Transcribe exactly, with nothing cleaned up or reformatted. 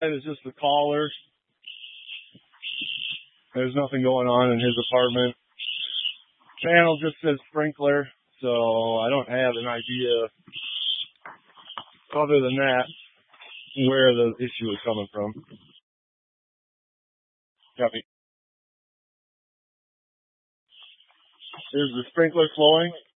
It's just the caller. There's nothing going on in his apartment. Panel just says sprinkler, so I don't have an idea other than that where the issue is coming from. Copy. Is the sprinkler flowing?